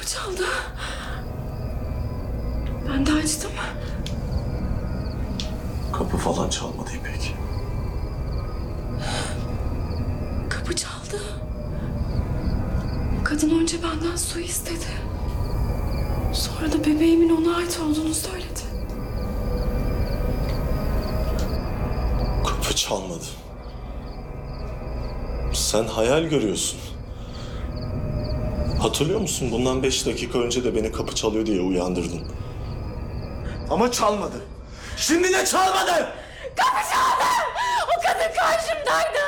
çaldı. Ben de açtım. Kapı falan çalmadı İpek. Kapı çaldı. Kadın önce benden su istedi. Sonra da bebeğimin ona ait olduğunu söyledi. Kapı çalmadı. Sen hayal görüyorsun. Hatırlıyor musun? Bundan 5 dakika önce de beni kapı çalıyor diye uyandırdın. Ama çalmadı. Şimdi de çalmadı. Kapı çaldı! O kadın karşımdaydı.